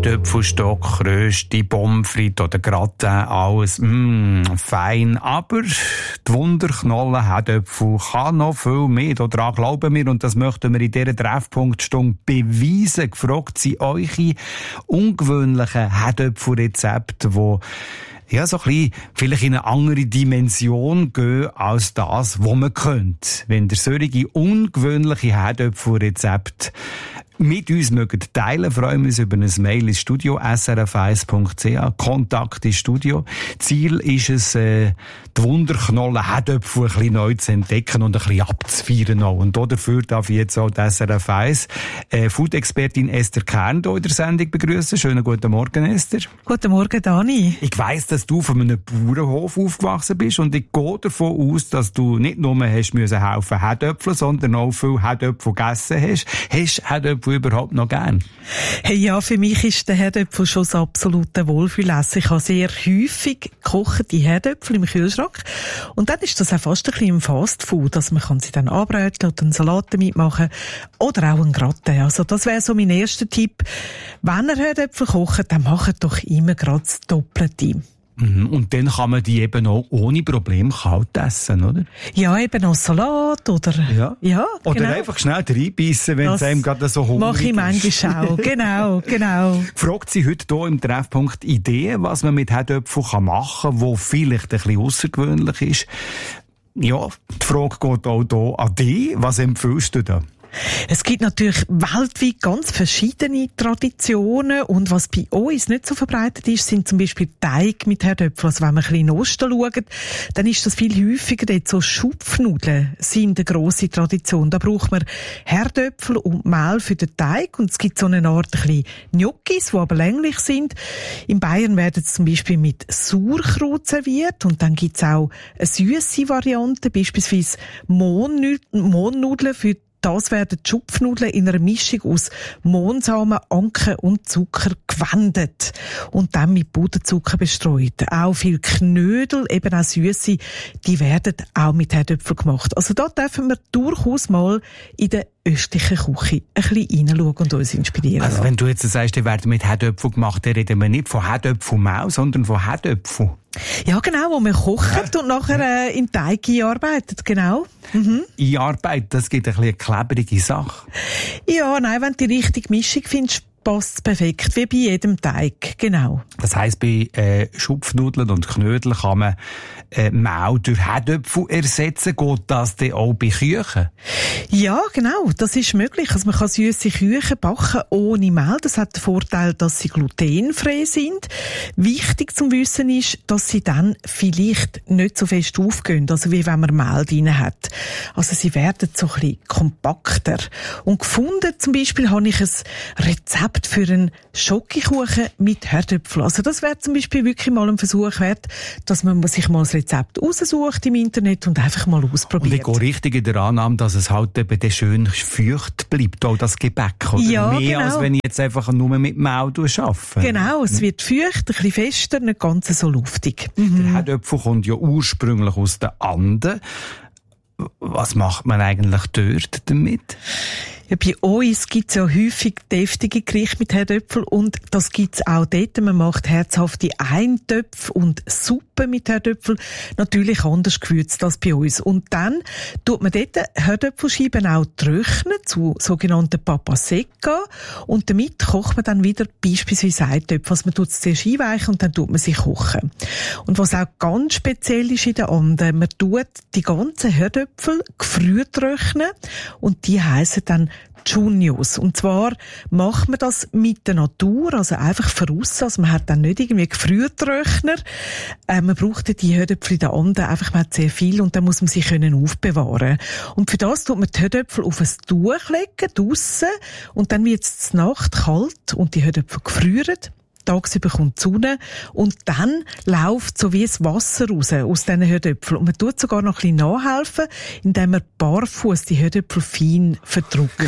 Herdöpfelstock, Rösti, Pommes frites oder Gratin, alles fein. Aber die Wunderknolle Herdöpfel kann noch viel mehr. Daran glauben wir und das möchten wir in dieser Treffpunktstunde beweisen. Gefragt sind eure ungewöhnlichen Herdöpfelrezepte, die ja, so ein bisschen vielleicht in eine andere Dimension gehen als das, was man könnte. Wenn ihr solche ungewöhnliche Herdöpfelrezepte mit uns mögt teilen, freuen wir uns über ein Mail ins Studio srf1.ch, Kontakt ins Studio. Ziel ist es, die Wunderknolle Herdöpfel ein bisschen neu zu entdecken und ein bisschen abzufeiern auch. Und dafür darf ich jetzt auch die SRF1 Food-Expertin Esther Kern hier in der Sendung begrüßen. Schönen guten Morgen, Esther. Guten Morgen, Dani. Ich weiss, dass du von einem Bauernhof aufgewachsen bist und ich gehe davon aus, dass du nicht nur hast müssen helfen Herdöpfel, sondern auch viel Herdöpfel gegessen hast. Hast du Herdöpfel überhaupt noch gern? Hey, ja, für mich ist der Herdöpfel schon das absolute Wohlfühlessen. Ich habe sehr häufig gekochte Herdöpfel im Kühlschrank. Und dann ist das auch fast ein bisschen im Fastfood, dass man kann sie dann anbraten oder einen Salat damit machen oder auch einen Gratin. Also das wäre so mein erster Tipp. Wenn ihr Herdöpfel kocht, dann macht doch immer gerade das Doppelte. Und dann kann man die eben auch ohne Problem kalt essen, oder? Ja, eben als Salat oder... Ja, oder genau. einfach schnell reinbeissen, wenn es einem gerade so hungrig ist. Mache ich manchmal auch, genau. Fragt sie heute hier im Treffpunkt Ideen, was man mit Herdöpfeln machen kann, wo vielleicht ein bisschen außergewöhnlich ist. Ja, die Frage geht auch hier an dich. Was empfiehlst du da? Es gibt natürlich weltweit ganz verschiedene Traditionen und was bei uns nicht so verbreitet ist, sind zum Beispiel Teig mit Herdöpfeln. Also wenn man ein bisschen in den Osten schaut, dann ist das viel häufiger. Dort so Schupfnudeln sind eine grosse Tradition. Da braucht man Herdöpfel und Mehl für den Teig und es gibt so eine Art ein bisschen Gnocchis, die aber länglich sind. In Bayern werden sie zum Beispiel mit Sauerkraut serviert und dann gibt es auch eine süsse Variante, beispielsweise Mohnnudeln für das werden die Schupfnudeln in einer Mischung aus Mohnsamen, Anken und Zucker gewendet und dann mit Puderzucker bestreut. Auch viele Knödel, eben auch süsse, die werden auch mit Herdöpfeln gemacht. Also da dürfen wir durchaus mal in der östlichen Küche ein bisschen reinschauen und uns inspirieren. Also wenn du jetzt sagst, die werden mit Herdöpfeln gemacht, dann reden wir nicht von Herdöpfelmehl, sondern von Herdöpfeln. Ja, genau, wo man kocht und nachher in Teig einarbeitet, genau. Einarbeitet, das gibt ein bisschen eine klebrige Sache. Ja, nein, wenn du die richtige Mischung findest, passt perfekt, wie bei jedem Teig, genau. Das heisst, bei Schupfnudeln und Knödeln kann man Mehl durch Herdöpfel ersetzen. Geht das dann auch bei Küchen? Ja, genau, das ist möglich. Also man kann süsse Küchen backen ohne Mehl. Das hat den Vorteil, dass sie glutenfrei sind. Wichtig zum Wissen ist, dass sie dann vielleicht nicht so fest aufgehen, also wie wenn man Mehl drin hat. Also sie werden so ein bisschen kompakter. Und gefunden zum Beispiel habe ich ein Rezept für einen Schokokuchen mit Herdöpfel. Also das wäre zum Beispiel wirklich mal ein Versuch wert, dass man sich mal das Rezept raussucht im Internet und einfach mal ausprobiert. Und ich gehe richtig in der Annahme, dass es halt eben schön feucht bleibt, auch das Gebäck, oder? Ja, mehr genau. Als wenn ich jetzt einfach nur mit Mehl arbeite. Genau, es wird feucht, ein bisschen fester, nicht ganz so luftig. Der Herdöpfel kommt ja ursprünglich aus den Anden. Was macht man eigentlich dort damit? Ja, bei uns gibt's ja häufig deftige Gerichte mit Herdöpfel und das gibt's auch dort. Man macht herzhafte Eintöpfe und Suppe mit Herdöpfel. Natürlich anders gewürzt als bei uns. Und dann tut man dort Herdöpfelscheiben auch trocknen zu sogenannten Papa Secca und damit kocht man dann wieder beispielsweise Eintöpfe. Also man tut es zuerst einweichen und dann tut man sie kochen. Und was auch ganz speziell ist in der Anden, man tut die ganzen Herdöpfel gefriert trocknen und die heissen dann Junios. Und zwar macht man das mit der Natur, also einfach voraus. Also man hat dann nicht irgendwie Gefriertröchner. Man braucht die Herdöpfel in der Anden einfach, man hat sehr viel und dann muss man sie aufbewahren. Und für das tut man die Herdöpfel auf ein Tuch legen, draussen, und dann wird es zur Nacht kalt und die Herdöpfel gefrieren. tagsüber kommt die Sonne und dann läuft so wie das Wasser raus aus diesen Herdöpfeln. Und man tut sogar noch ein bisschen nachhelfen, indem man barfuß die Herdöpfel fein verdrückt.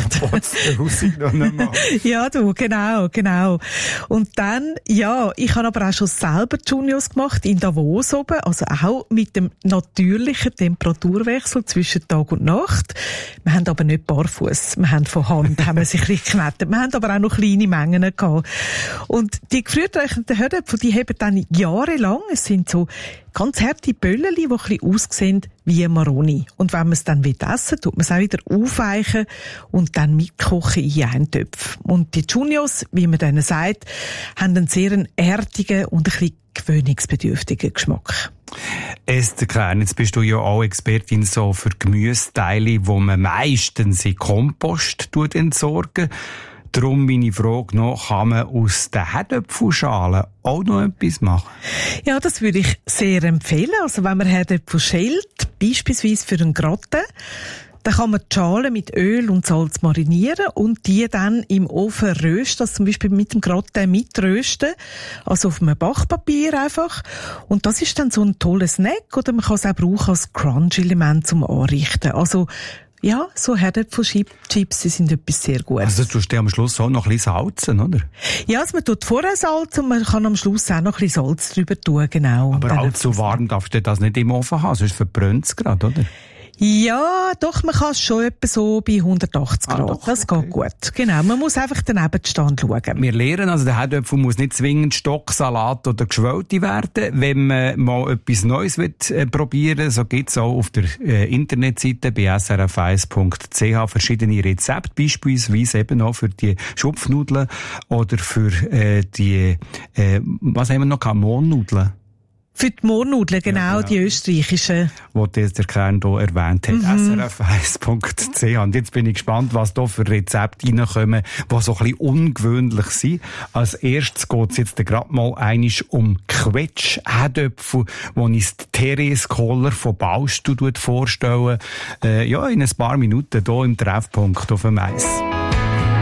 Ja, du, genau. Und dann, ja, ich habe aber auch schon selber Juniors gemacht, in Davos oben, also auch mit dem natürlichen Temperaturwechsel zwischen Tag und Nacht. Wir haben aber nicht barfuß. Wir haben von Hand, haben wir sich ein bisschen geknetet. Wir haben aber auch noch kleine Mengen gehabt. Und die gefrierträuchernden Herdöpfel, die haben dann jahrelang, es sind so ganz harte Böllchen, die ein bisschen aussehen wie Maroni. Und wenn man es dann essen will, tut man es auch wieder aufweichen und dann mitkochen in einen Topf. Und die Juniors, wie man denen sagt, haben einen sehr erdigen und ein bisschen gewöhnungsbedürftigen Geschmack. Esther Kern, jetzt bist du ja auch Expertin so für Gemüseteile, wo man meistens in Kompost entsorgen. Darum meine Frage noch, kann man aus den Herdöpfelschalen auch noch etwas machen? Ja, das würde ich sehr empfehlen. Also wenn man Herdöpfel schält, beispielsweise für einen Gratin, dann kann man die Schalen mit Öl und Salz marinieren und die dann im Ofen rösten, also zum Beispiel mit dem Gratin mitrösten, also auf einem Backpapier einfach. Und das ist dann so ein tolles Snack, oder man kann es auch brauchen als Crunch-Element zum Anrichten. Also ja, so Herdöpfelchips, die sind etwas sehr Gutes. Also du tust am Schluss auch noch ein bisschen salzen, oder? Ja, also man tut vorher Salz und man kann am Schluss auch noch ein bisschen Salz drüber tun, genau. Aber allzu warm darfst du das nicht im Ofen haben, sonst verbrennt es gerade, oder? Ja, doch, man kann es schon etwa so bei 180 Grad. Doch, das geht gut. Genau, man muss einfach den Nebenstand schauen. Wir lernen, also der Herdöpfel muss nicht zwingend Stocksalat oder Geschwellte werden. Wenn man mal etwas Neues probieren will, so gibt es auch auf der Internetseite bei srf1.ch verschiedene Rezepte, beispielsweise eben auch für die Schupfnudeln oder für die, was haben wir noch gehabt, Mohnnudeln. Für die Mohnnudeln, genau, die österreichischen. Die der Kern hier erwähnt hat. srf1.ch. Und jetzt bin ich gespannt, was da für Rezepte reinkommen, die so ein bisschen ungewöhnlich sind. Als erstes geht es jetzt gerade mal um Quetsch-Herdöpfel, wo uns Therese Kohler von Baustu vorstellen. Ja, in ein paar Minuten hier im Treffpunkt auf dem Eis.